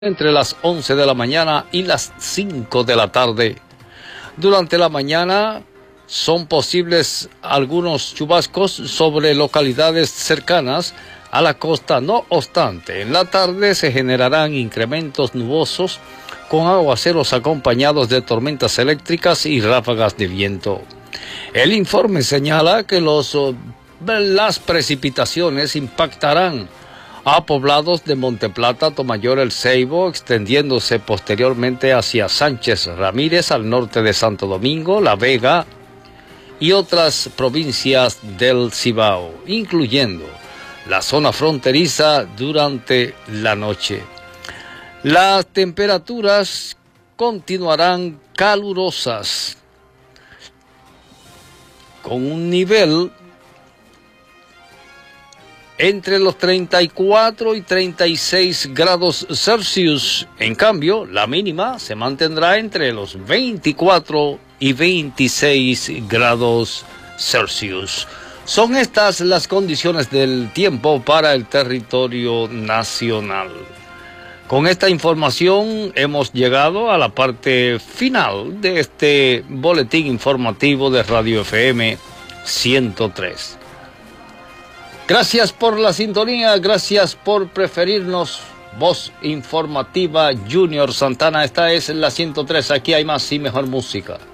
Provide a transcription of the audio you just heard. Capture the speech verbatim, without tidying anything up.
entre las once de la mañana y las cinco de la tarde. Durante la mañana son posibles algunos chubascos sobre localidades cercanas a la costa. No obstante, en la tarde se generarán incrementos nubosos con aguaceros acompañados de tormentas eléctricas y ráfagas de viento. El informe señala que los, las precipitaciones impactarán a poblados de Monteplata, Tomayor, El Ceibo, extendiéndose posteriormente hacia Sánchez Ramírez, al norte de Santo Domingo, La Vega y otras provincias del Cibao, incluyendo la zona fronteriza durante la noche. Las temperaturas continuarán calurosas, con un nivel entre los treinta y cuatro y treinta y seis grados Celsius. En cambio, la mínima se mantendrá entre los veinticuatro y veintiséis grados Celsius. Son estas las condiciones del tiempo para el territorio nacional. Con esta información hemos llegado a la parte final de este boletín informativo de Radio F M ciento tres. Gracias por la sintonía, gracias por preferirnos. Voz informativa Junior Santana, esta es la ciento tres, aquí hay más y mejor música.